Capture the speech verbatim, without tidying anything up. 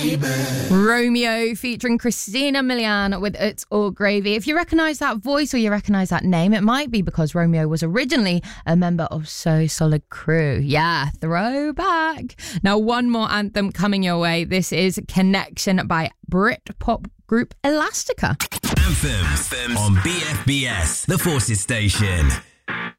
Romeo featuring Christina Milian with It's All Gravy. If you recognise that voice or you recognise that name, it might be because Romeo was originally a member of So Solid Crew. Yeah, throwback. Now, one more anthem coming your way. This is Connection by Britpop group Elastica. Anthems, Anthems on B F B S, the Forces Station.